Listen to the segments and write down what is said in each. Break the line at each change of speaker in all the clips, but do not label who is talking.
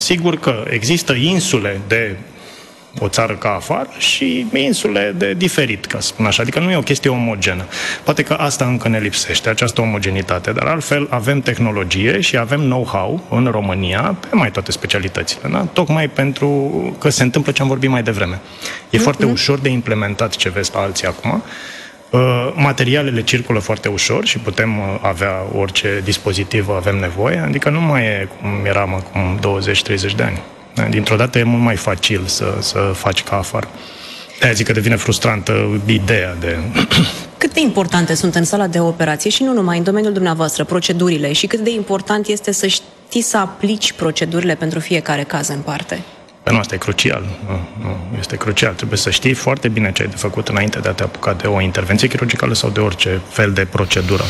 Sigur că există insule de o țară ca afară și insule de diferit, ca să spun așa. Adică nu e o chestie omogenă. Poate că asta încă ne lipsește, această omogenitate, dar altfel avem tehnologie și avem know-how în România pe mai toate specialitățile, da? Tocmai pentru că se întâmplă ce am vorbit mai devreme. E foarte ușor de implementat ce vezi la alții acum. Materialele circulă foarte ușor și putem avea orice dispozitiv avem nevoie, adică nu mai e cum eram acum 20-30 de ani. Dintr-o dată e mult mai facil să faci ca afară. De-aia zic că devine frustrantă ideea de...
Cât de importante sunt în sala de operație și nu numai în domeniul dumneavoastră, procedurile, și cât de important este să știi să aplici procedurile pentru fiecare caz în parte?
Nu, asta e crucial. Nu, este crucial. Trebuie să știi foarte bine ce ai de făcut înainte de a te apuca de o intervenție chirurgicală sau de orice fel de procedură.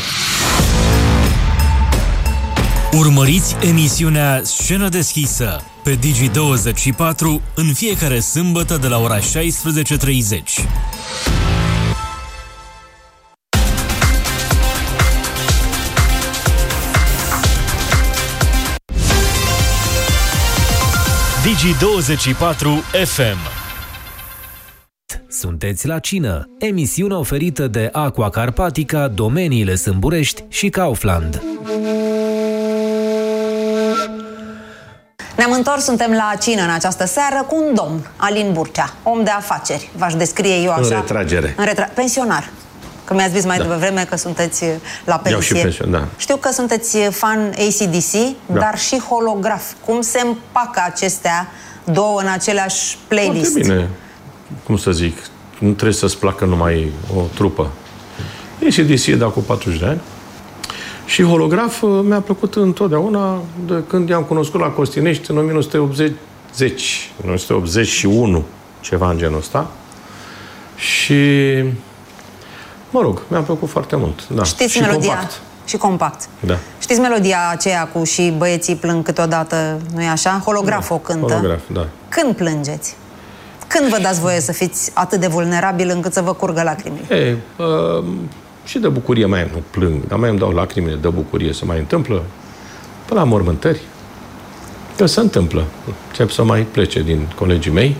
Urmăriți emisiunea Scenă deschisă pe Digi24 în fiecare sâmbătă de la ora 16:30. Digi24 FM.
Sunteți la cină, emisiune oferită de Aqua Carpatica, Domeniile Sâmburești și Kaufland.
Ne-am întors, suntem la cină în această seară cu un domn, Alin Burcea, om de afaceri, v-aș descrie eu așa.
În retragere.
Pensionar. Că mi-ați zis mai devreme că sunteți la pensie.
Eu și pension, da.
Știu că sunteți fan AC/DC, dar și holograf. Cum se împacă acestea două în aceleași playlist?
Foarte bine. Cum să zic, nu trebuie să-ți placă numai o trupă. AC/DC e de acum 40 de ani. Și holograf mi-a plăcut întotdeauna de când i-am cunoscut la Costinești în 1981, ceva în genul ăsta. Și, mă rog, mi-a plăcut foarte mult. Da.
Știți
și
melodia?
Compact.
Și compact.
Da.
Știți melodia aceea cu și băieții plâng câteodată, nu-i așa? Holograf o cântă.
Holograf, da.
Când plângeți? Când vă dați voie să fiți atât de vulnerabil încât să vă curgă lacrimile?
Și de bucurie mai nu plâng, dar mai îmi dau lacrimile de bucurie, se mai întâmplă până la mormântări. Că se întâmplă. Încep să mai plece din colegii mei.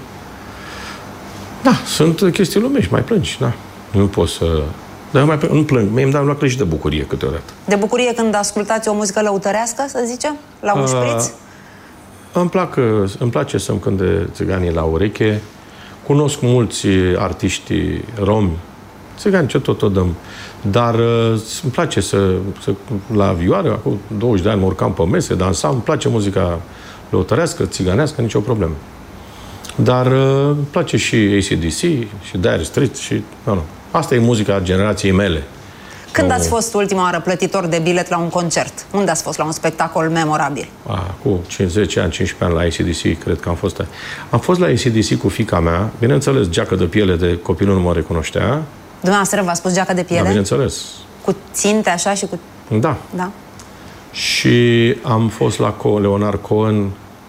Da, sunt chestii lumești, mai plângi, da. Nu pot să... Dar nu plâng, mie îmi dau lacrimi și de bucurie câteodată.
De bucurie când ascultați o muzică lăutărească, să zicem? La un șpriț?
Îmi place să-mi cânte țiganii la ureche. Cunosc mulți artiști romi, țigani, ce tot dăm. Dar îmi place la vioară, acum 20 de ani mă urcam pe mese, dansam, îmi place muzica lăutărească, țiganească, nicio problemă. Dar îmi place și AC/DC, și Dire Straits, și... Nu. Asta e muzica generației mele.
Când ați fost ultima oară plătitor de bilet la un concert? Unde ați fost la un spectacol memorabil?
Cu 10 ani, 15 ani la AC/DC, cred că am fost. Am fost la AC/DC cu fiica mea, bineînțeles, geacă de piele de copilul nu mă recunoștea.
Dumneavoastră v-a spus geacă de piele?
Da, bineînțeles.
Cu ținte așa și cu...
Da.
Da.
Și am fost la Leonard Cohen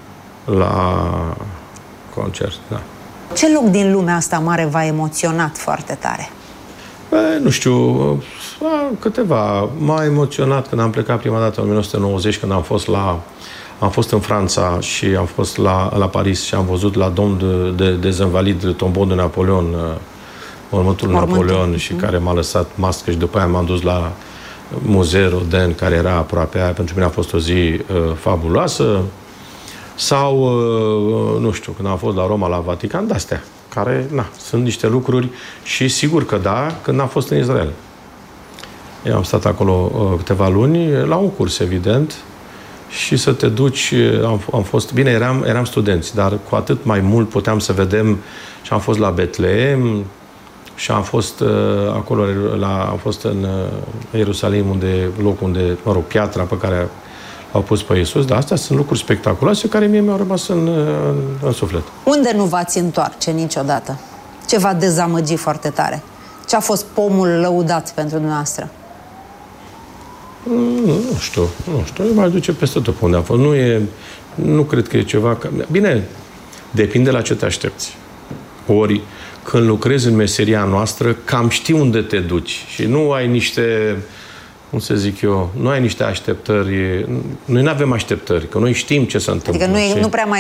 la concert, da.
Ce loc din lumea asta mare v-a emoționat foarte tare?
Nu știu, câteva. M-a emoționat când am plecat prima dată în 1990, când am fost în Franța și am fost la Paris și am văzut la Dom de Zenvalid, Tombeau de Napoleon, mormântul Napoleon, și care m-a lăsat mască, și după aia m-am dus la Muzeul Rodin, care era aproape aia. Pentru mine a fost o zi fabuloasă. Sau, nu știu, când am fost la Roma, la Vatican, de-astea, care, sunt niște lucruri. Și sigur că da, când am fost în Israel. Eu am stat acolo câteva luni, la un curs, evident, și să te duci, am fost, bine, eram studenți, dar cu atât mai mult puteam să vedem, și am fost la Betlehem, și am fost acolo, am fost în Ierusalim, locul unde, mă rog, piatra pe care au pus pe Iisus, dar astea sunt lucruri spectaculoase care mie mi-au rămas în suflet.
Unde nu v-ați întoarce niciodată? Ce v-a dezamăgit foarte tare? Ce a fost pomul lăudat pentru dumneavoastră?
Nu știu. Eu m-aș duce peste tot pe unde am fost. Nu cred că e ceva... Bine, depinde la ce te aștepți. Ori, când lucrezi în meseria noastră, cam știi unde te duci și nu ai niște... Cum să zic eu, nu ai niște așteptări, noi nu avem așteptări, că noi știm ce se întâmplă.
Adică nu prea mai